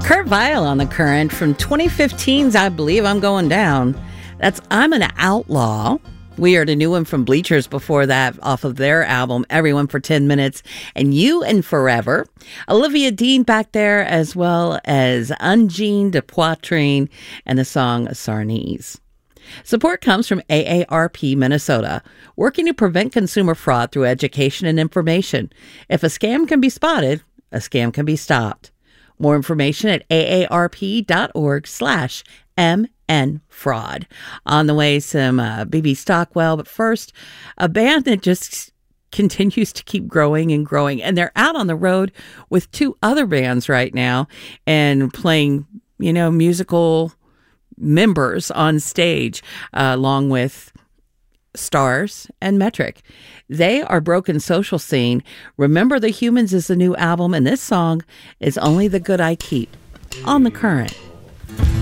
Kurt Vile on The Current from 2015's I Believe I'm Going Down. That's I'm an Outlaw. We heard a new one from Bleachers before that off of their album, Everyone for 10 Minutes, and You and Forever. Olivia Dean back there, as well as Ungene de Poitrine and the song Sarnese. Support comes from AARP Minnesota, working to prevent consumer fraud through education and information. If a scam can be spotted, a scam can be stopped. More information at aarp.org/MNFraud. On the way, some BB Stockwell, but first, a band that just continues to keep growing and growing, and they're out on the road with two other bands right now and playing, musical members on stage, along with Stars and Metric. They are Broken Social Scene. Remember the Humans is the new album, and this song is Only the Good I Keep on The Current.